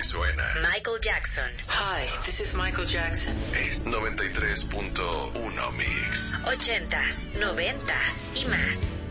suena. Michael Jackson. Hi, this is Michael Jackson. Es 93.1 Mix. 80s, 90s y más.